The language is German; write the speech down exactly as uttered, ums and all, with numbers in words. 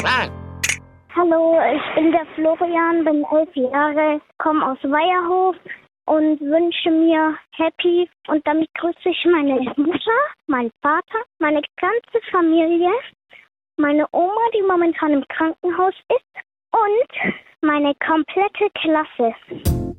Hallo, ich bin der Florian, bin elf Jahre, komme aus Weierhof und wünsche mir Happy. Und damit grüße ich meine Mutter, meinen Vater, meine ganze Familie, meine Oma, die momentan im Krankenhaus ist und meine komplette Klasse.